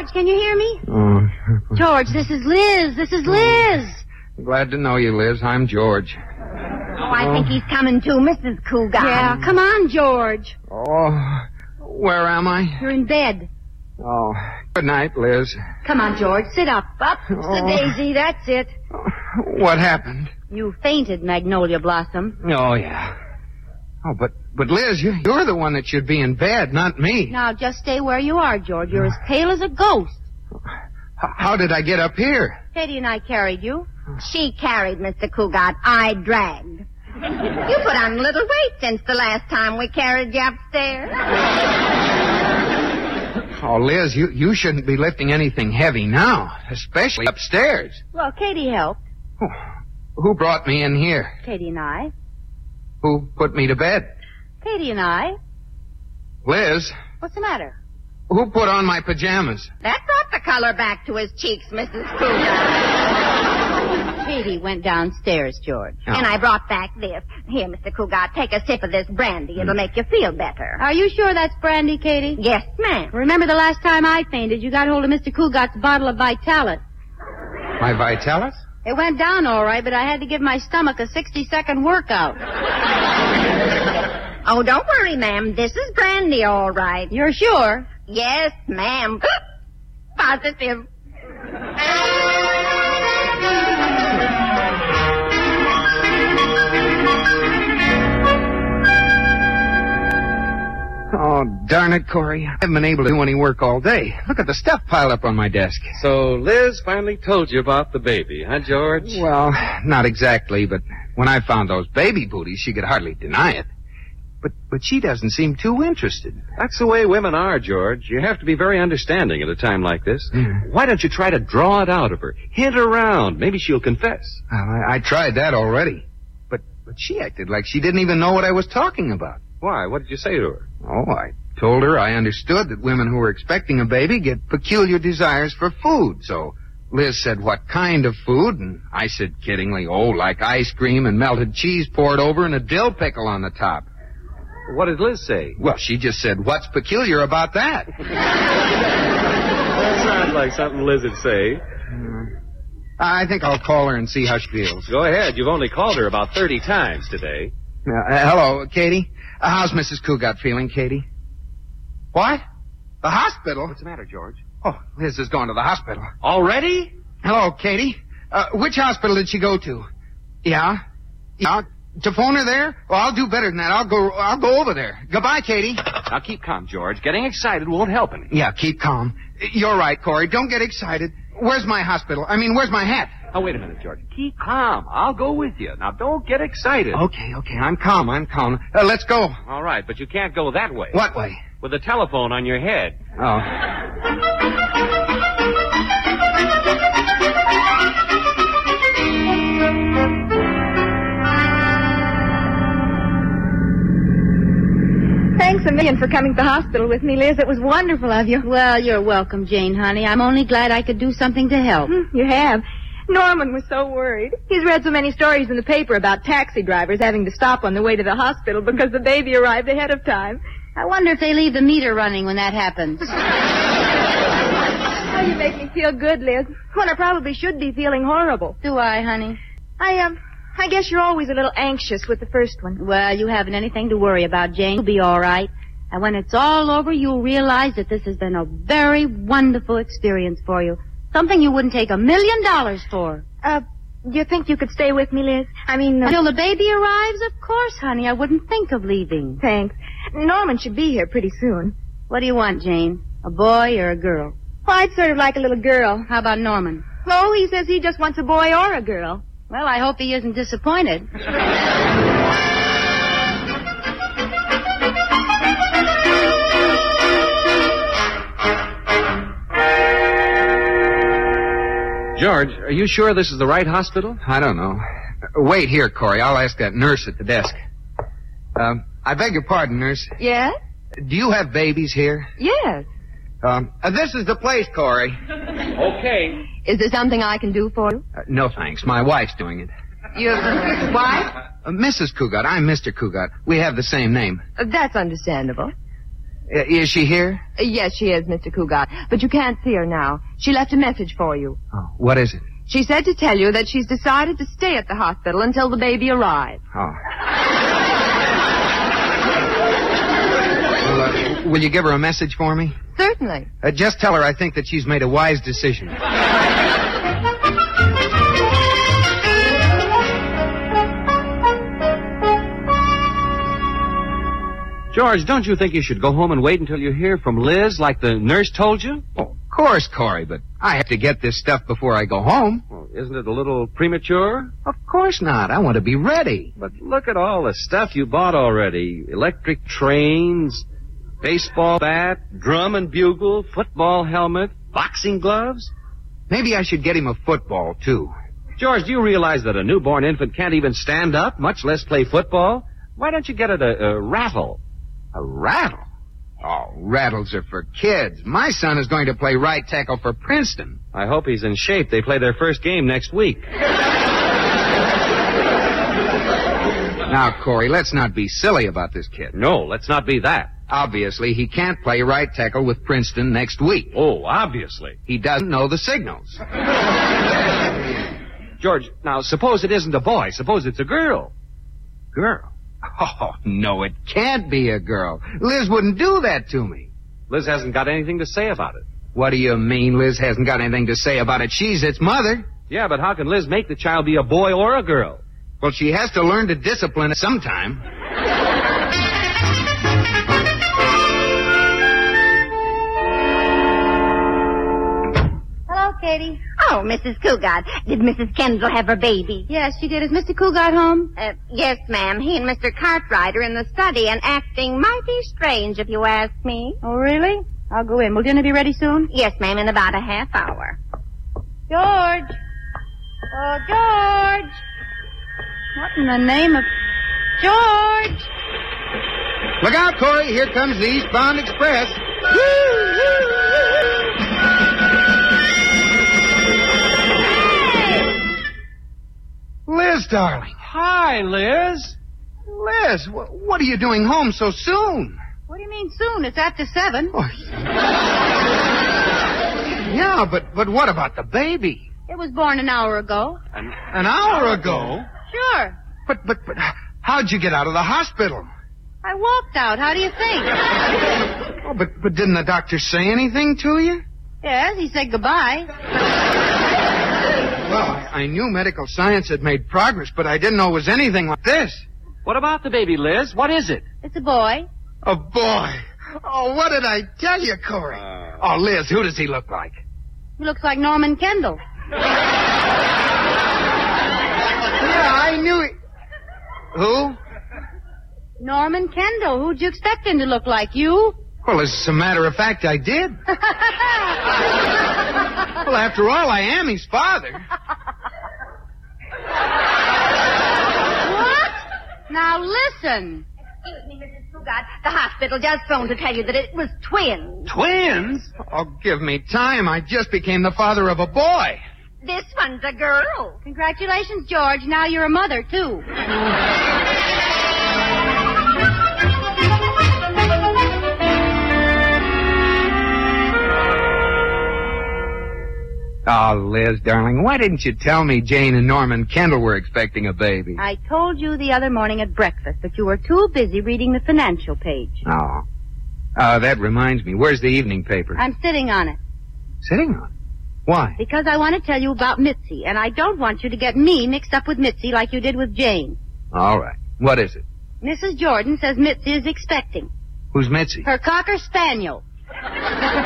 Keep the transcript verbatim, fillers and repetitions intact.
George, can you hear me? Oh. George, this is Liz. This is Liz. Glad to know you, Liz. I'm George. Oh, I think he's coming too, Missus Cougar. Yeah, come on, George. Oh, where am I? You're in bed. Oh, good night, Liz. Come on, George, sit up. Up Oh. the daisy, that's it. What happened? You fainted, Magnolia Blossom. Oh, yeah. Oh, but, but Liz, you, you're the one that should be in bed, not me. Now, just stay where you are, George. You're as pale as a ghost. H- how did I get up here? Katie and I carried you. She carried, Mister Cougar. I dragged. You put on a little weight since the last time we carried you upstairs. Oh, Liz, you, you shouldn't be lifting anything heavy now, especially upstairs. Well, Katie helped. Oh, who brought me in here? Katie and I. Who put me to bed? Katie and I. Liz, What's the matter? who put on my pajamas? That brought the color back to his cheeks, Missus Cougar. Katie went downstairs, George. Oh. And I brought back this. Here, Mister Cougar, take a sip of this brandy. It'll make you feel better. Are you sure that's brandy, Katie? Yes, ma'am. Remember the last time I fainted, you got hold of Mister Cougar's bottle of Vitalis. My Vitalis? It went down all right, but I had to give my stomach a sixty-second workout. Oh, don't worry, ma'am. This is brandy, all right. You're sure? Yes, ma'am. Positive. Oh, darn it, Corey. I haven't been able to do any work all day. Look at the stuff piled up on my desk. So Liz finally told you about the baby, huh, George? Well, not exactly, but when I found those baby booties, she could hardly deny it. But but she doesn't seem too interested. That's the way women are, George. You have to be very understanding at a time like this. Mm. Why don't you try to draw it out of her? Hint around. Maybe she'll confess. Well, I, I tried that already. But but she acted like she didn't even know what I was talking about. Why? What did you say to her? Oh, I told her I understood that women who are expecting a baby get peculiar desires for food. So Liz said, what kind of food? And I said kiddingly, oh, like ice cream and melted cheese poured over and a dill pickle on the top. What did Liz say? Well, she just said, what's peculiar about that? That sounds like something Liz would say. I think I'll call her and see how she feels. Go ahead. You've only called her about thirty times today. Uh, uh, hello, Katie. Uh, how's Missus Cougar feeling, Katie? What? The hospital? What's the matter, George? Oh, Liz has gone to the hospital. Already? Hello, Katie. Uh, which hospital did she go to? Yeah? Yeah? To phone her there? Well, I'll do better than that. I'll go I'll go over there. Goodbye, Katie. Now keep calm, George. Getting excited won't help any. Yeah, keep calm. You're right, Corey. Don't get excited. Where's my hospital? I mean, where's my hat? Oh, wait a minute, George. Keep calm. I'll go with you. Now, don't get excited. Okay, okay. I'm calm. I'm calm. Uh, let's go. All right, but you can't go that way. What way? With the telephone on your head. Oh. Thanks a million for coming to the hospital with me, Liz. It was wonderful of you. Well, you're welcome, Jane, honey. I'm only glad I could do something to help. Hmm, you have. Norman was so worried. He's read so many stories in the paper about taxi drivers having to stop on the way to the hospital because the baby arrived ahead of time. I wonder if they leave the meter running when that happens. Oh, you make me feel good, Liz. When I probably should be feeling horrible. Do I, honey? I, um, I guess you're always a little anxious with the first one. Well, you haven't anything to worry about, Jane. You'll be all right. And when it's all over, you'll realize that this has been a very wonderful experience for you. Something you wouldn't take a million dollars for. Uh, do you think you could stay with me, Liz? I mean... Uh... Until the baby arrives? Of course, honey. I wouldn't think of leaving. Thanks. Norman should be here pretty soon. What do you want, Jane? A boy or a girl? Well, I'd sort of like a little girl. How about Norman? Oh, he says he just wants a boy or a girl. Well, I hope he isn't disappointed. George, are you sure this is the right hospital? I don't know. Uh, wait here, Corey. I'll ask that nurse at the desk. Um, I beg your pardon, nurse. Yes? Do you have babies here? Yes. Um, uh, this is the place, Corey. Okay. Is there something I can do for you? Uh, no, thanks. My wife's doing it. Your wife? Uh, Missus Cougar. I'm Mister Cougar. We have the same name. Uh, that's understandable. Uh, is she here? Uh, yes, she is, Mister Cougat. But you can't see her now. She left a message for you. Oh, what is it? She said to tell you that she's decided to stay at the hospital until the baby arrives. Oh. Well, uh, will you give her a message for me? Certainly. Uh, just tell her I think that she's made a wise decision. George, don't you think you should go home and wait until you hear from Liz like the nurse told you? Oh, of course, Corey, but I have to get this stuff before I go home. Well, isn't it a little premature? Of course not. I want to be ready. But look at all the stuff you bought already. Electric trains, baseball bat, drum and bugle, football helmet, boxing gloves. Maybe I should get him a football, too. George, do you realize that a newborn infant can't even stand up, much less play football? Why don't you get it a, a rattle? A rattle? Oh, rattles are for kids. My son is going to play right tackle for Princeton. I hope he's in shape. They play their first game next week. Now, Corey, let's not be silly about this kid. No, let's not be that. Obviously, he can't play right tackle with Princeton next week. Oh, obviously. He doesn't know the signals. George, now, suppose it isn't a boy. Suppose it's a girl. Girl? Oh, no, it can't be a girl. Liz wouldn't do that to me. Liz hasn't got anything to say about it. What do you mean Liz hasn't got anything to say about it? She's its mother. Yeah, but how can Liz make the child be a boy or a girl? Well, she has to learn to discipline it sometime. Hello, Katie. Oh, Missus Cougat, did Missus Kendall have her baby? Yes, she did. Is Mister Cougat home? Uh, yes, ma'am. He and Mister Cartwright are in the study and acting mighty strange, if you ask me. Oh, really? I'll go in. Will dinner be ready soon? Yes, ma'am, in about a half hour. George! Oh, George! What in the name of... George! Look out, Corey. Here comes the Eastbound Express. Liz, darling. Hi, Liz. Liz, wh- what are you doing home so soon? What do you mean soon? It's after seven. Oh, yeah, but, but what about the baby? It was born an hour ago. An, an hour ago? Sure. But, but, but, how'd you get out of the hospital? I walked out. How do you think? Oh, but, but didn't the doctor say anything to you? Yes, he said goodbye. Well, I, I knew medical science had made progress, but I didn't know it was anything like this. What about the baby, Liz? What is it? It's a boy. A boy. Oh, what did I tell you, Corey? Uh... Oh, Liz, who does he look like? He looks like Norman Kendall. Yeah, I knew it. Who? Norman Kendall. Who'd you expect him to look like? You? Well, as a matter of fact, I did. Well, after all, I am his father. What? Now listen. Excuse me, Missus Cougat. The hospital just phoned to tell you that it was twins. Twins? Oh, give me time. I just became the father of a boy. This one's a girl. Congratulations, George. Now you're a mother, too. Oh, Liz, darling, why didn't you tell me Jane and Norman Kendall were expecting a baby? I told you the other morning at breakfast, but you were too busy reading the financial page. Oh. Uh, that reminds me. Where's the evening paper? I'm sitting on it. Sitting on it? Why? Because I want to tell you about Mitzi, and I don't want you to get me mixed up with Mitzi like you did with Jane. All right. What is it? Missus Jordan says Mitzi is expecting. Who's Mitzi? Her Cocker Spaniel.